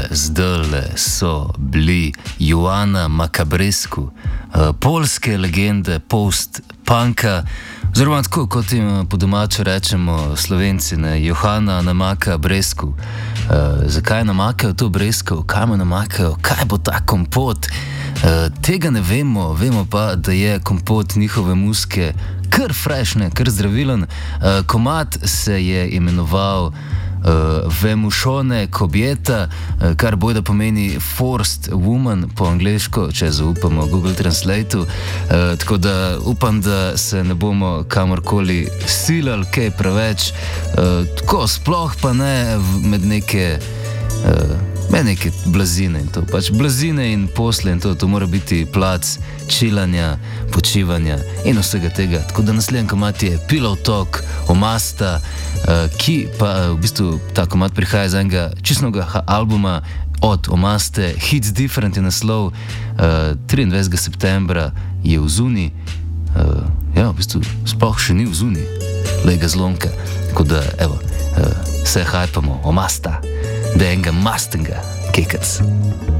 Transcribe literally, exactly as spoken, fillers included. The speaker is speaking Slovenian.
tole zdole so bili Joana Macabrescu, uh, polske legende post-punka, oziroma tako, kot jim po domače rečemo Slovenci, ne, Johana namaka bresku. Uh, zakaj namakajo to breskev, kaj mu namakajo, kaj bo ta kompot? Uh, tega ne vemo, vemo pa, da je kompot njihove muske kar frešne, kar zdravilen. Uh, komad se je imenoval Uh, Vemušone kobjeta, uh, kar bojda pomeni forced woman po angleško, če zaupamo Google Translate-u. Uh, tako da upam, da se ne bomo kamorkoli silali kaj preveč, uh, tako sploh pa ne med neke, uh, med neke blazine in to. Pač blazine in posle in to, to mora biti plac čilanja, počivanja in vsega tega. Tako da naslednji komad je Pillow Talk, Omasta, uh, ki pa uh, v bistvu ta komad prihaja iz enega čistnega albuma od Omaste, Hits Different je naslov, uh, triindvajsetega septembra je v zuni, uh, ja, v bistvu sploh še ni v zuni, lega zlomka, tako da, evo, uh, se hajpamo, Omasta, da enega mastenga, kekac.